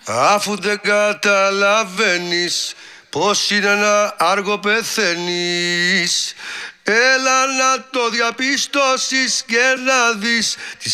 Αφού δεν καταλαβαίνεις πως είναι να άργο πεθαίνεις, έλα να το διαπιστώσεις και να δεις τις